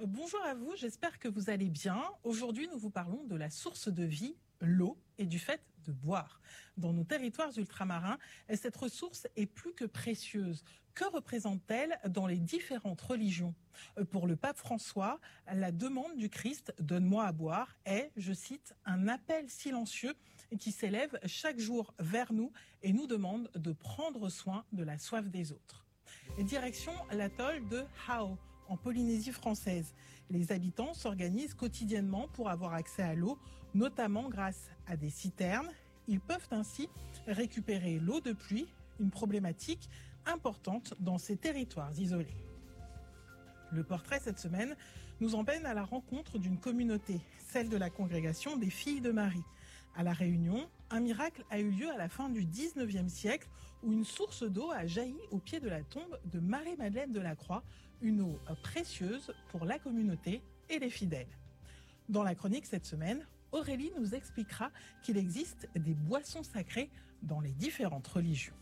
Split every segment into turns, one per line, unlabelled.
Bonjour à vous, j'espère que vous allez bien. Aujourd'hui, nous vous parlons de la source de vie, l'eau, et du fait de boire. Dans nos territoires ultramarins, cette ressource est plus que précieuse. Que représente-t-elle dans les différentes religions ? Pour le pape François, la demande du Christ « Donne-moi à boire » est, je cite, un appel silencieux qui s'élève chaque jour vers nous et nous demande de prendre soin de la soif des autres. Direction l'atoll de Hao, en Polynésie française. Les habitants s'organisent quotidiennement pour avoir accès à l'eau, notamment grâce à des citernes. Ils peuvent ainsi récupérer l'eau de pluie, une problématique importante dans ces territoires isolés. Le portrait cette semaine nous emmène à la rencontre d'une communauté, celle de la congrégation des Filles de Marie. À La Réunion, un miracle a eu lieu à la fin du 19e siècle où une source d'eau a jailli au pied de la tombe de Marie-Madeleine de la Croix, une eau précieuse pour la communauté et les fidèles. Dans la chronique cette semaine, Aurélie nous expliquera qu'il existe des boissons sacrées dans les différentes religions.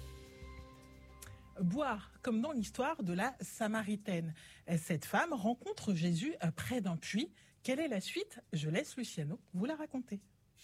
Boire, comme dans l'histoire de la Samaritaine. Cette femme rencontre Jésus près d'un puits. Quelle est la suite ? Je laisse Luciano vous la raconter.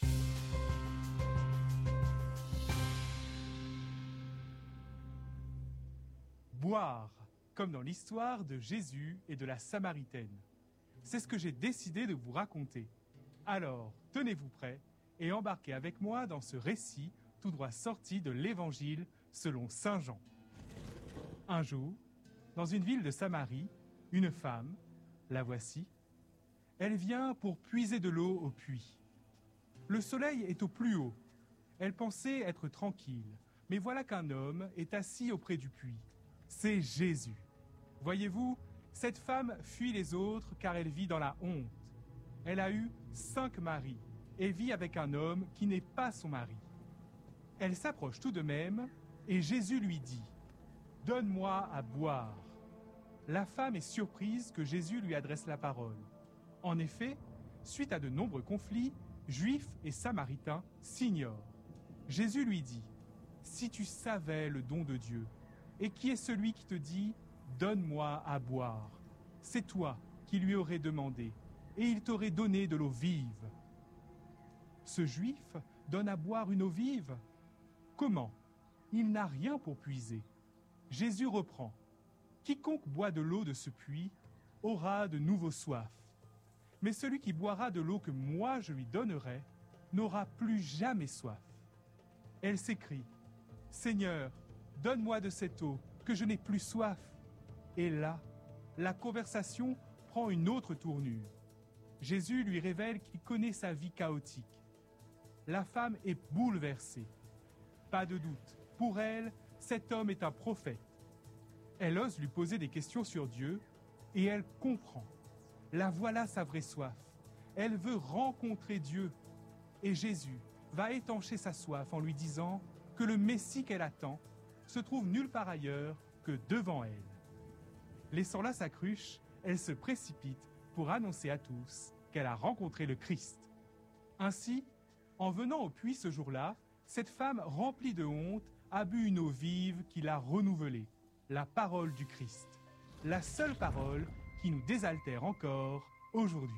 Boire, comme dans l'histoire de Jésus et de la Samaritaine. C'est ce que j'ai décidé de vous raconter. Alors, tenez-vous prêts et embarquez avec moi dans ce récit tout droit sorti de l'Évangile selon Saint Jean. Un jour, dans une ville de Samarie, une femme, la voici, elle vient pour puiser de l'eau au puits. Le soleil est au plus haut. Elle pensait être tranquille, mais voilà qu'un homme est assis auprès du puits. C'est Jésus. Voyez-vous, cette femme fuit les autres car elle vit dans la honte. Elle a eu 5 maris et vit avec un homme qui n'est pas son mari. Elle s'approche tout de même et Jésus lui dit « Donne-moi à boire ». La femme est surprise que Jésus lui adresse la parole. En effet, suite à de nombreux conflits, Juifs et Samaritains s'ignorent. Jésus lui dit « Si tu savais le don de Dieu, et qui est celui qui te dit « Donne-moi à boire », c'est toi qui lui aurais demandé, et il t'aurait donné de l'eau vive. Ce Juif donne à boire une eau vive ? Comment ? Il n'a rien pour puiser. Jésus reprend « Quiconque boit de l'eau de ce puits aura de nouveau soif. Mais celui qui boira de l'eau que moi je lui donnerai n'aura plus jamais soif. » Elle s'écrie « Seigneur, donne-moi de cette eau, que je n'ai plus soif. » Et là, la conversation prend une autre tournure. Jésus lui révèle qu'il connaît sa vie chaotique. La femme est bouleversée. Pas de doute, pour elle, cet homme est un prophète. Elle ose lui poser des questions sur Dieu et elle comprend. La voilà sa vraie soif. Elle veut rencontrer Dieu. Et Jésus va étancher sa soif en lui disant que le Messie qu'elle attend se trouve nulle part ailleurs que devant elle. Laissant là sa cruche, elle se précipite pour annoncer à tous qu'elle a rencontré le Christ. Ainsi, en venant au puits ce jour-là, cette femme remplie de honte a bu une eau vive qui l'a renouvelée, la parole du Christ, la seule parole qui nous désaltère encore aujourd'hui.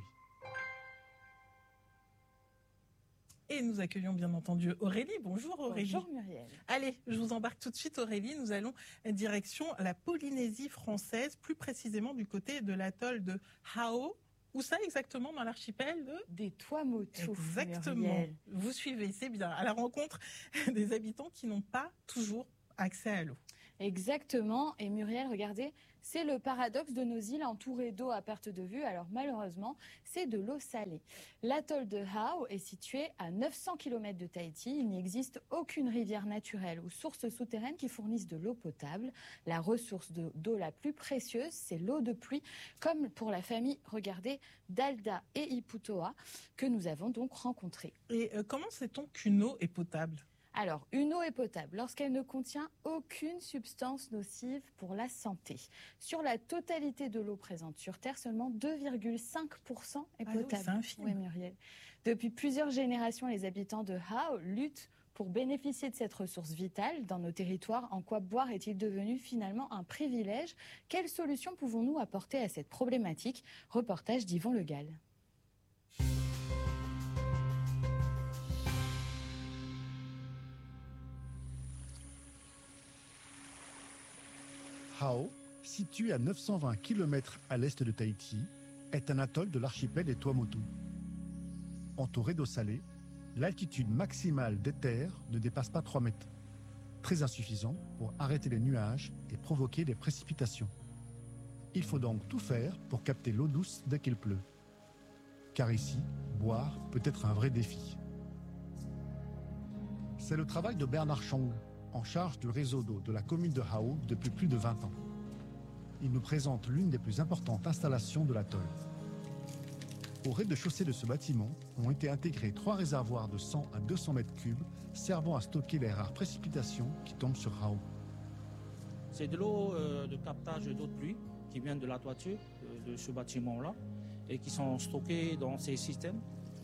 Et nous accueillons bien entendu Aurélie. Bonjour Aurélie.
Bonjour Muriel.
Allez, je vous embarque tout de suite Aurélie. Nous allons direction la Polynésie française, plus précisément du côté de l'atoll de Hao. Où ça exactement dans l'archipel
des Tuamotu.
Exactement.
Muriel.
Vous suivez, c'est bien. À la rencontre des habitants qui n'ont pas toujours accès à l'eau.
Exactement. Et Muriel, regardez, c'est le paradoxe de nos îles entourées d'eau à perte de vue. Alors malheureusement, c'est de l'eau salée. L'atoll de Hao est situé à 900 km de Tahiti. Il n'existe aucune rivière naturelle ou source souterraine qui fournisse de l'eau potable. La ressource d'eau la plus précieuse, c'est l'eau de pluie, comme pour la famille, regardez, d'Alda et Iputoa, que nous avons donc rencontrée.
Et comment sait-on qu'une eau est potable ?
Alors, une eau est potable lorsqu'elle ne contient aucune substance nocive pour la santé. Sur la totalité de l'eau présente sur Terre, seulement 2,5% est potable.
C'est infime.
Oui, Muriel. Depuis plusieurs générations, les habitants de Hao luttent Pour bénéficier de cette ressource vitale dans nos territoires, en quoi boire est-il devenu finalement un privilège? Quelles solutions pouvons-nous apporter à cette problématique? Reportage d'Yvon Le Gall.
Hao, situé à 920 km à l'est de Tahiti, est un atoll de l'archipel des Tuamotu. Entouré d'eau salée, l'altitude maximale des terres ne dépasse pas 3 mètres, très insuffisant pour arrêter les nuages et provoquer des précipitations. Il faut donc tout faire pour capter l'eau douce dès qu'il pleut. Car ici, boire peut être un vrai défi. C'est le travail de Bernard Chong, en charge du réseau d'eau de la commune de Hao depuis plus de 20 ans. Il nous présente l'une des plus importantes installations de l'atoll. Au rez-de-chaussée de ce bâtiment ont été intégrés 3 réservoirs de 100 à 200 mètres cubes servant à stocker les rares précipitations qui tombent sur Hao.
C'est de l'eau de captage d'eau de pluie qui vient de la toiture de ce bâtiment-là et qui sont stockées dans ces systèmes.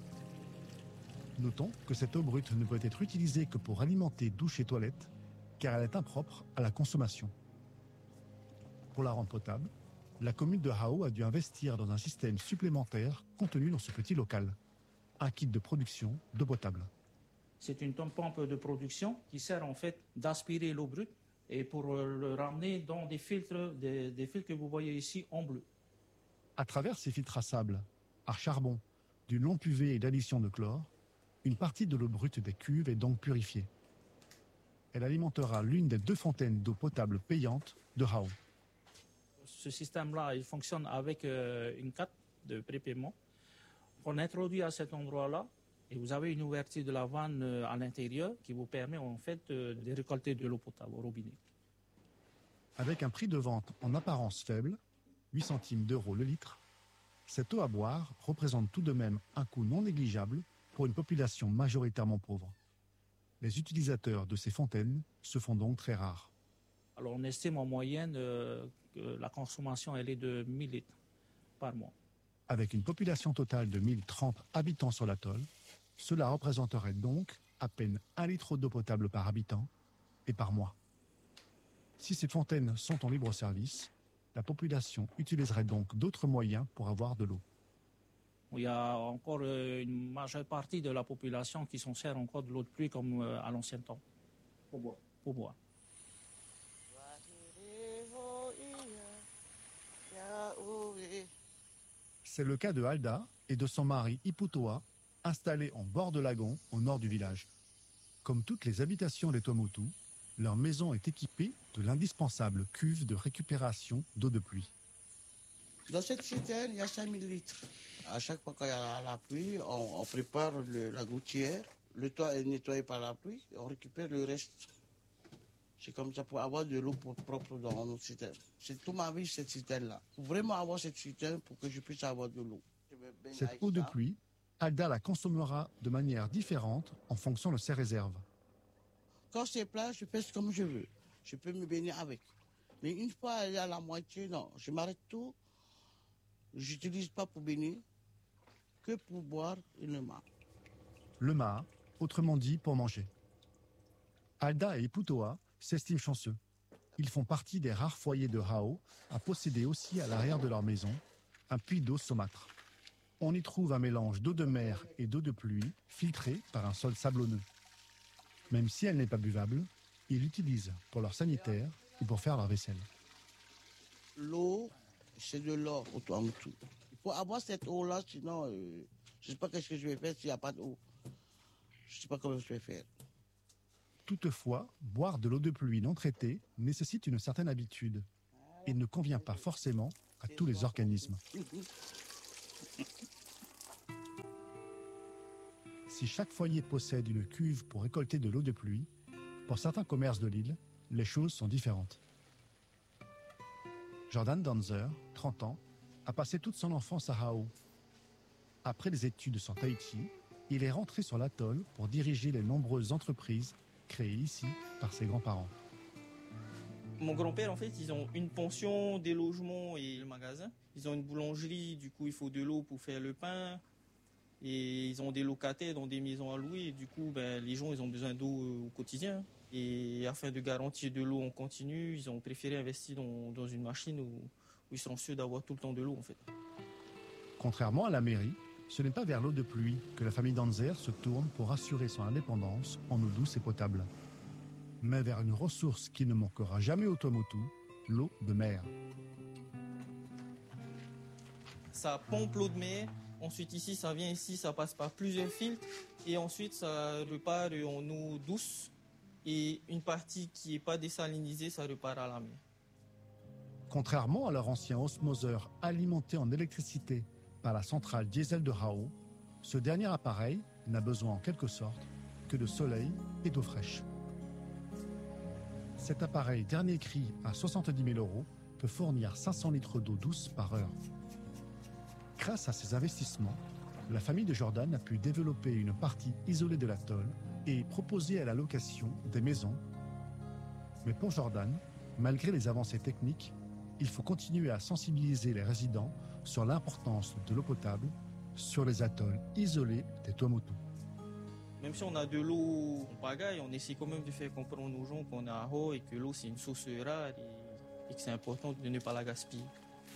Notons que cette eau brute ne peut être utilisée que pour alimenter douches et toilettes, car elle est impropre à la consommation. Pour la rendre potable, la commune de Hao a dû investir dans un système supplémentaire contenu dans ce petit local, un kit de production d'eau potable.
C'est une pompe de production qui sert en fait d'aspirer l'eau brute et pour le ramener dans des filtres, des filtres que vous voyez ici en bleu.
À travers ces filtres à sable, à charbon, d'une longue UV et d'addition de chlore, une partie de l'eau brute des cuves est donc purifiée. Elle alimentera l'une des 2 fontaines d'eau potable payante de Hao.
Ce système-là, il fonctionne avec une carte de prépaiement qu'on introduit à cet endroit-là et vous avez une ouverture de la vanne à l'intérieur qui vous permet en fait de récolter de l'eau potable au robinet.
Avec un prix de vente en apparence faible, 8 centimes d'euros le litre, cette eau à boire représente tout de même un coût non négligeable pour une population majoritairement pauvre. Les utilisateurs de ces fontaines se font donc très rares.
Alors on estime en moyenne que la consommation elle est de 1000 litres par mois.
Avec une population totale de 1030 habitants sur l'atoll, cela représenterait donc à peine 1 litre d'eau potable par habitant et par mois. Si ces fontaines sont en libre service, la population utiliserait donc d'autres moyens pour avoir de l'eau.
Il y a encore une majeure partie de la population qui s'en sert encore de l'eau de pluie comme à l'ancien temps. Pour boire.
C'est le cas de Alda et de son mari Iputoa, installés en bord de lagon au nord du village. Comme toutes les habitations des Tuamotu, leur maison est équipée de l'indispensable cuve de récupération d'eau de pluie.
Dans cette citerne, il y a 5000 litres. À chaque fois qu'il y a la pluie, on prépare la gouttière. Le toit est nettoyé par la pluie et on récupère le reste. C'est comme ça pour avoir de l'eau propre dans notre citerne. C'est toute ma vie, cette citerne-là. Pour vraiment avoir cette citerne pour que je puisse avoir de l'eau.
Cette eau de pluie, Alda la consommera de manière différente en fonction de ses réserves.
Quand c'est plat, je fais comme je veux. Je peux me baigner avec. Mais une fois elle est à la moitié, non. Je m'arrête tout. Je n'utilise pas pour baigner, que pour boire une main.
Le maha, autrement dit pour manger. Alda et Iputoa s'estiment chanceux. Ils font partie des rares foyers de Hao à posséder aussi à l'arrière de leur maison un puits d'eau saumâtre. On y trouve un mélange d'eau de mer et d'eau de pluie filtrée par un sol sablonneux. Même si elle n'est pas buvable, ils l'utilisent pour leur sanitaire et pour faire leur vaisselle.
L'eau, c'est de l'or autour de tout. Il faut avoir cette eau-là, sinon je ne sais pas ce que je vais faire s'il n'y a pas d'eau. Je ne sais pas comment je vais faire.
Toutefois, boire de l'eau de pluie non traitée nécessite une certaine habitude et ne convient pas forcément à tous les organismes. Si chaque foyer possède une cuve pour récolter de l'eau de pluie, pour certains commerces de l'île, les choses sont différentes. Jordan Danzer, 30 ans, a passé toute son enfance à Hao. Après des études sur Tahiti, il est rentré sur l'atoll pour diriger les nombreuses entreprises créées ici par ses grands-parents.
Mon grand-père, en fait, ils ont une pension, des logements et le magasin. Ils ont une boulangerie, du coup, il faut de l'eau pour faire le pain. Et ils ont des locataires dans des maisons à louer. Et du coup, les gens, ils ont besoin d'eau au quotidien. Et afin de garantir de l'eau en continu, ils ont préféré investir dans une machine où ils sont sûrs d'avoir tout le temps de l'eau, en fait.
Contrairement à la mairie, ce n'est pas vers l'eau de pluie que la famille Danzer se tourne pour assurer son indépendance en eau douce et potable, mais vers une ressource qui ne manquera jamais au Tuamotu, l'eau de mer.
Ça pompe l'eau de mer, ensuite ici, ça vient ici, ça passe par plusieurs filtres, et ensuite ça repart en eau douce, et une partie qui n'est pas désalinisée, ça repart à la mer.
Contrairement à leur ancien osmoseur alimenté en électricité par la centrale diesel de Hao, ce dernier appareil n'a besoin en quelque sorte que de soleil et d'eau fraîche. Cet appareil dernier cri à 70 000 € peut fournir 500 litres d'eau douce par heure. Grâce à ces investissements, la famille de Jordan a pu développer une partie isolée de l'atoll et proposer à la location des maisons. Mais pour Jordan, malgré les avancées techniques, il faut continuer à sensibiliser les résidents sur l'importance de l'eau potable sur les atolls isolés des Tuamotu.
Même si on a de l'eau en pagaille, on essaie quand même de faire comprendre aux gens qu'on est à Hao et que l'eau c'est une source rare et que c'est important de ne pas la gaspiller.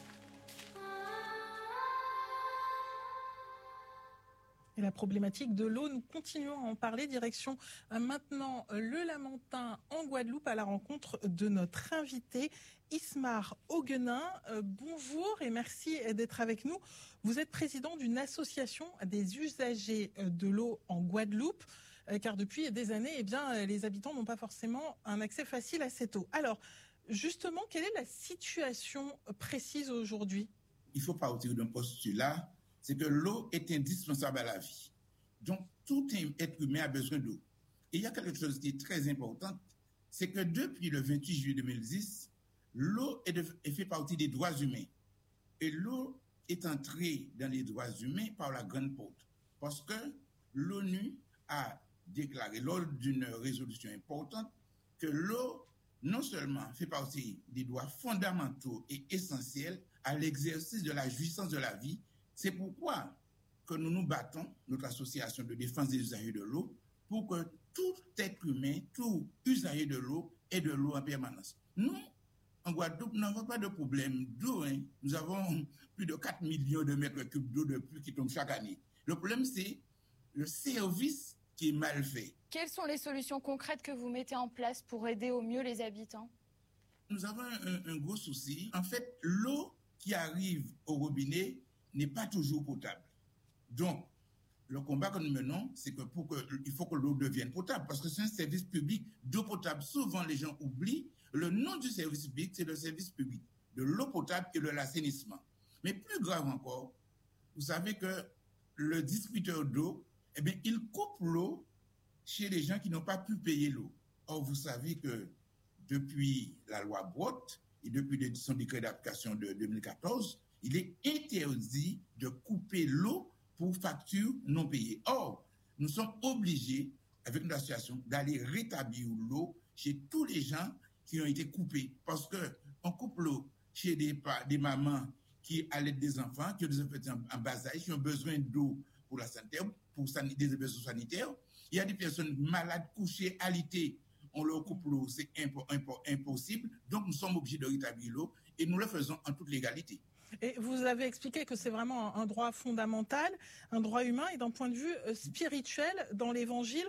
Et la problématique de l'eau, nous continuons à en parler. Direction maintenant le Lamentin en Guadeloupe à la rencontre de notre invité Ismar Auguenin. Bonjour et merci d'être avec nous. Vous êtes président d'une association des usagers de l'eau en Guadeloupe, car depuis des années, les habitants n'ont pas forcément un accès facile à cette eau. Alors, justement, quelle est la situation précise aujourd'hui ?
Il faut partir d'un postulat, c'est que l'eau est indispensable à la vie. Donc, tout être humain a besoin d'eau. Et il y a quelque chose qui est très important, c'est que depuis le 28 juillet 2010, l'eau est fait partie des droits humains. Et l'eau est entrée dans les droits humains par la grande porte. Parce que l'ONU a déclaré, lors d'une résolution importante, que l'eau, non seulement fait partie des droits fondamentaux et essentiels à l'exercice de la jouissance de la vie. C'est pourquoi que nous nous battons, notre association de défense des usagers de l'eau, pour que tout être humain, tout usager de l'eau ait de l'eau en permanence. Nous, en Guadeloupe, nous n'avons pas de problème d'eau. Nous avons plus de 4 millions de mètres cubes d'eau de pluie qui tombent chaque année. Le problème, c'est le service qui est mal fait.
Quelles sont les solutions concrètes que vous mettez en place pour aider au mieux les habitants ?
Nous avons un gros souci. En fait, l'eau qui arrive au robinet n'est pas toujours potable. Donc, le combat que nous menons, c'est que il faut que l'eau devienne potable, parce que c'est un service public d'eau potable. Souvent, les gens oublient, le nom du service public, c'est le service public de l'eau potable et de l'assainissement. Mais plus grave encore, vous savez que le distributeur d'eau, il coupe l'eau chez les gens qui n'ont pas pu payer l'eau. Or, vous savez que depuis la loi Brotte et depuis son décret d'application de 2014, il est interdit de couper l'eau pour factures non payées. Or, nous sommes obligés, avec notre association, d'aller rétablir l'eau chez tous les gens qui ont été coupés. Parce qu'on coupe l'eau chez des mamans qui allaitent des enfants, qui ont des enfants en bas âge, qui ont besoin d'eau pour la santé, pour des besoins sanitaires. Il y a des personnes malades, couchées, alitées. On leur coupe l'eau, c'est impossible. Donc, nous sommes obligés de rétablir l'eau et nous le faisons en toute légalité.
Et vous avez expliqué que c'est vraiment un droit fondamental, un droit humain. Et d'un point de vue spirituel, dans l'Évangile,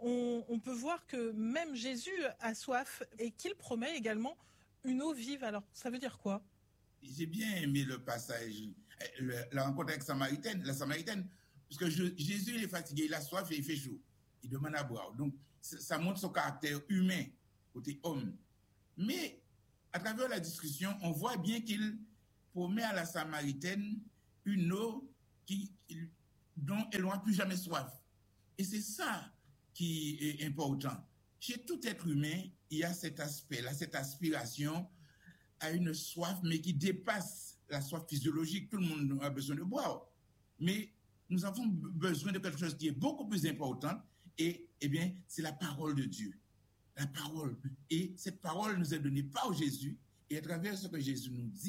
on peut voir que même Jésus a soif et qu'il promet également une eau vive. Alors, ça veut dire quoi ?
J'ai bien aimé le passage, la rencontre avec la Samaritaine, parce que Jésus il est fatigué, il a soif et il fait chaud. Il demande à boire. Donc, ça montre son caractère humain, côté homme. Mais, à travers la discussion, on voit bien qu'il promet à la Samaritaine une eau dont elle n'aura plus jamais soif. Et c'est ça qui est important. Chez tout être humain, il y a cet aspect-là, cette aspiration à une soif, mais qui dépasse la soif physiologique. Tout le monde a besoin de boire. Mais nous avons besoin de quelque chose qui est beaucoup plus important, et c'est la parole de Dieu. La parole. Et cette parole nous est donnée par Jésus, et à travers ce que Jésus nous dit,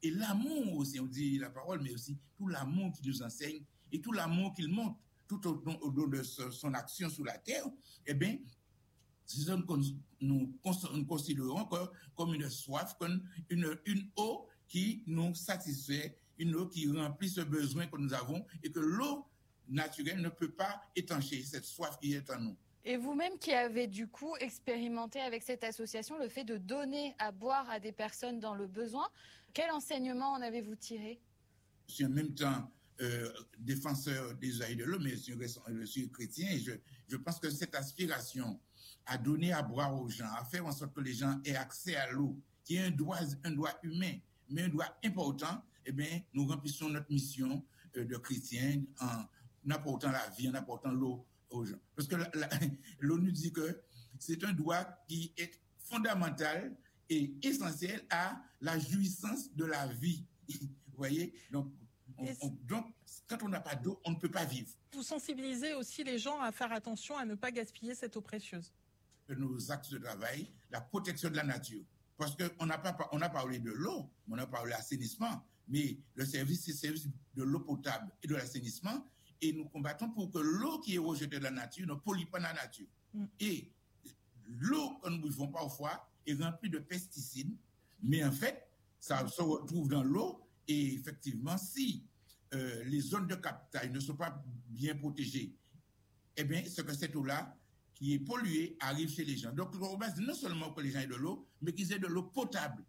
Et l'amour aussi, on dit la parole, mais aussi tout l'amour qu'il nous enseigne et tout l'amour qu'il montre tout au long de son action sur la terre, eh bien, c'est ça que nous considérons comme une soif, comme une eau qui nous satisfait, une eau qui remplit ce besoin que nous avons et que l'eau naturelle ne peut pas étancher cette soif qui est en nous.
Et vous-même qui avez du coup expérimenté avec cette association le fait de donner à boire à des personnes dans le besoin, quel enseignement en avez-vous tiré?
Je suis en même temps défenseur des usages de l'eau, mais je suis chrétien et je pense que cette aspiration à donner à boire aux gens, à faire en sorte que les gens aient accès à l'eau, qui est un droit humain, mais un droit important, eh bien, nous remplissons notre mission de chrétien en apportant la vie, en apportant l'eau aux gens. Parce que l'ONU dit que c'est un droit qui est fondamental et essentiel à la jouissance de la vie. Vous voyez? Donc, quand on n'a pas d'eau, on ne peut pas vivre.
Vous sensibilisez aussi les gens à faire attention à ne pas gaspiller cette eau précieuse.
Nos axes de travail, la protection de la nature. Parce qu'on a parlé de l'eau, on a parlé de l'assainissement, mais le service, c'est le service de l'eau potable et de l'assainissement. Et nous combattons pour que l'eau qui est rejetée de la nature ne pollue pas la nature. Et l'eau que nous buvons parfois est remplie de pesticides, mais en fait, ça se retrouve dans l'eau. Et effectivement, si les zones de captage ne sont pas bien protégées, eh bien, c'est que cette eau-là, qui est polluée, arrive chez les gens. Donc, non seulement que les gens aient de l'eau, mais qu'ils aient de l'eau potable.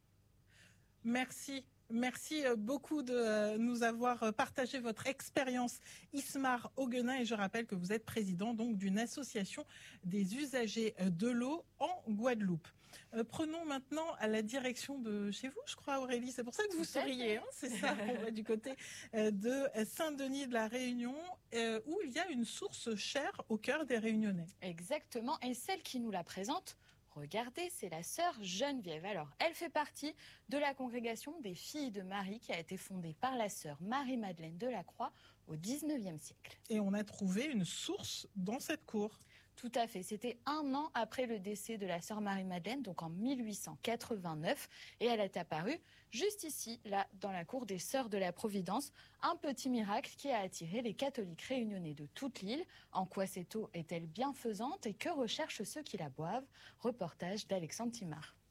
Merci. Merci beaucoup de nous avoir partagé votre expérience, Ismar Auguenin, et je rappelle que vous êtes président donc d'une association des usagers de l'eau en Guadeloupe. Prenons maintenant à la direction de chez vous, je crois, Aurélie. C'est pour ça que vous souriez, hein, c'est ça. On va du côté de Saint-Denis de la Réunion, où il y a une source chère au cœur des Réunionnais.
Exactement, et celle qui nous la présente, regardez, c'est la sœur Geneviève. Alors, elle fait partie de la congrégation des Filles de Marie qui a été fondée par la sœur Marie-Madeleine de la Croix au XIXe siècle.
Et on a trouvé une source dans cette cour.
Tout à fait. C'était 1 an après le décès de la sœur Marie-Madeleine, donc en 1889. Et elle est apparue juste ici, là, dans la cour des Sœurs de la Providence. Un petit miracle qui a attiré les catholiques réunionnais de toute l'île. En quoi cette eau est-elle bienfaisante et que recherchent ceux qui la boivent? Reportage d'Alexandre Timard.